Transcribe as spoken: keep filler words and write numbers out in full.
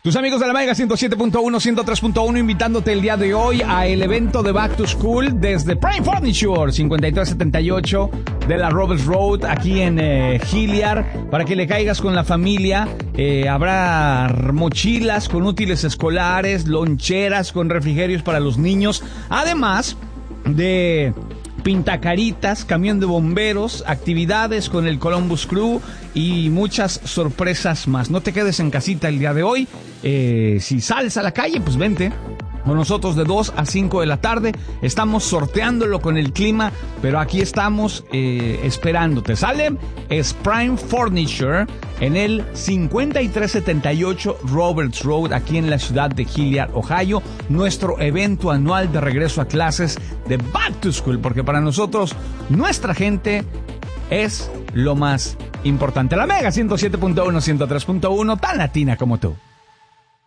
Tus amigos de la Mega ciento siete punto uno, ciento tres punto uno invitándote el día de hoy a el evento de Back to School desde Prime Furniture cincuenta y tres setenta y ocho de la Roberts Road aquí en eh, Hilliard, para que le caigas con la familia. Eh, habrá mochilas con útiles escolares, loncheras con refrigerios para los niños, además de pintacaritas, camión de bomberos, actividades con el Columbus Crew y muchas sorpresas más. No te quedes en casita el día de hoy. Eh, si sales a la calle, pues vente con nosotros de dos a cinco de la tarde. Estamos sorteándolo con el clima, pero aquí estamos eh, esperándote. Sale, es Prime Furniture en el cincuenta y tres setenta y ocho Roberts Road, aquí en la ciudad de Hilliard, Ohio. Nuestro evento anual de regreso a clases de Back to School, porque para nosotros, nuestra gente es lo más importante. La Mega ciento siete punto uno, ciento tres punto uno, tan latina como tú.